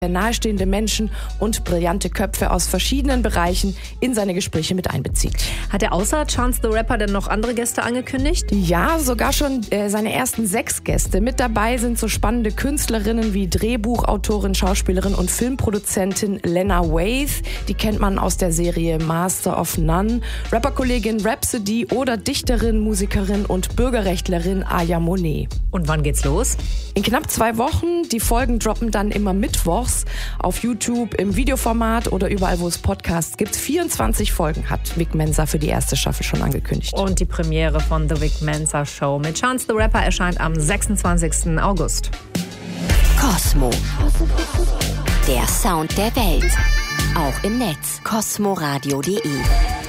nahestehende Menschen und brillante Köpfe aus verschiedenen Bereichen in seine Gespräche mit einbezieht. Hat er außer Chance the Rapper denn noch andere Gäste angekündigt? Ja, sogar schon seine ersten 6 Gäste. Mit dabei sind so spannende Künstlerinnen wie Drehbuchautorin, Schauspielerin und Filmproduzentin Lena Waithe. Die kennt man aus der Serie Master of None. Rapperkollegin Rhapsody oder Dichterin, Musikerin und Bürgerrechtlerin Aya Monet. Und wann geht's los? In knapp 2 Wochen. Die Folgen droppen dann immer mittwochs auf YouTube im Videoformat oder überall, wo es Podcasts gibt. 24 Folgen hat Vic Mensa für die erste Staffel schon angekündigt. Und die Premiere von The Vic Mensa Show mit Chance the Rapper erscheint am 26. August. Kosmo. Der Sound der Welt. Auch im Netz. kosmoradio.de